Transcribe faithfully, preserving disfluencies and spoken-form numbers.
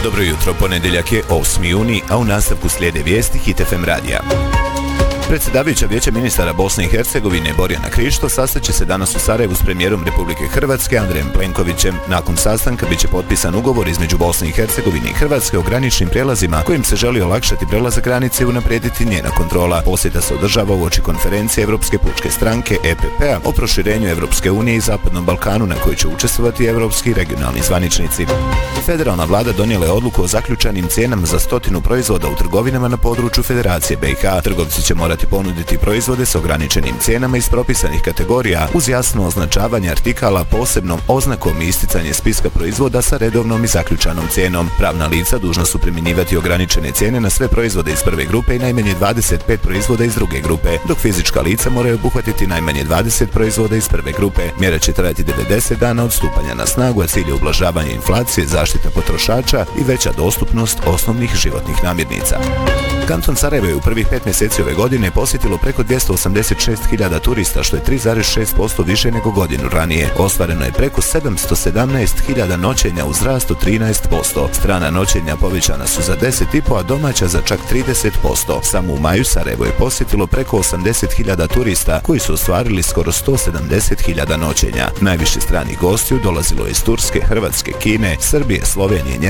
Dobro jutro, ponedjeljak je osmi juni, a u nastavku slijede vijesti Hit F M radija. Predsjedavajuća Vijeća ministara Bosne i Hercegovine Borjana Krišto sastaće se danas u Sarajevu s premijerom Republike Hrvatske Andrejem Plenkovićem. Nakon sastanka biće potpisan ugovor između Bosne i Hercegovine i Hrvatske o graničnim prijelazima kojim se želi olakšati prelazak granice i unaprijediti njena kontrola. Posjeta se održava uoči konferencije Europske pučke stranke E P P-a o proširenju Europske unije i Zapadnom Balkanu na kojoj će učestvovati evropski regionalni zvaničnici. Federalna vlada donijela je odluku o zaključanim cijenama za stotinu proizvoda u trgovinama na području Federacije B i H. Trgovci će morati ponuditi proizvode s ograničenim cijenama iz propisanih kategorija uz jasno označavanje artikala posebnom oznakom i isticanje spiska proizvoda sa redovnom i zaključanom cijenom. Pravna lica dužna su primjenjivati ograničene cijene na sve proizvode iz prve grupe i najmanje dvadeset pet proizvoda iz druge grupe, dok fizička lica moraju obuhvatiti najmanje dvadeset proizvoda iz prve grupe. Mjera će trajati devedeset dana od stupanja na snagu, a cilj je ublažavanje inflacije, zaštita potrošača i veća dostupnost osnovnih životnih namirnica. Kanton Sarajevo je u prvih pet mjeseci ove godine posjetilo preko dvjesto osamdeset šest hiljada turista, što je tri zarez šest posto više nego godinu ranije. Ostvareno je preko sedamsto sedamnaest hiljada noćenja uz rast od trinaest posto. Strana noćenja povećana su za deset i po, a domaća za čak trideset posto. Samo u maju Sarajevo je posjetilo preko osamdeset hiljada turista koji su ostvarili skoro sto sedamdeset hiljada noćenja. Najviše stranih gostiju dolazilo je iz Turske, Hrvatske, Kine, Srbije, Slovenije, Njemačke,